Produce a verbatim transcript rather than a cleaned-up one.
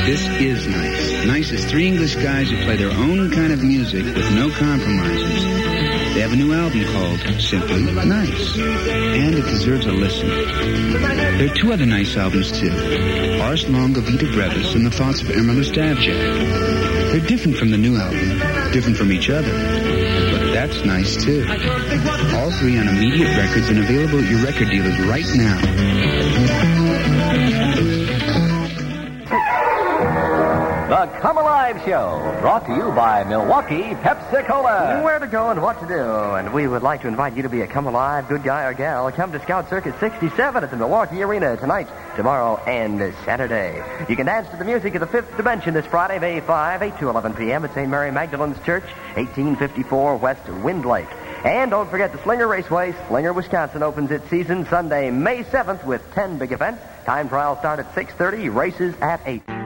This is Nice. Nice is three English guys who play their own kind of music with no compromises. They have a new album called Simply Nice, and it deserves a listen. There are two other Nice albums, too. Ars Longa Vita Brevis and The Thoughts of Emerald Stavjak. They're different from the new album, different from each other. But that's nice, too. All three on Immediate Records and available at your record dealers right now. The Come Alive Show, brought to you by Milwaukee Pepsi-Cola. Where to go and what to do. And we would like to invite you to be a Come Alive good guy or gal. Come to Scout Circuit sixty-seven at the Milwaukee Arena tonight, tomorrow, and Saturday. You can dance to the music of the Fifth Dimension this Friday, May fifth, eight to eleven p.m. at Saint Mary Magdalene's Church, eighteen fifty-four West Wind Lake. And don't forget the Slinger Raceway. Slinger, Wisconsin opens its season Sunday, May seventh with ten big events. Time trials start at six thirty, races at eight.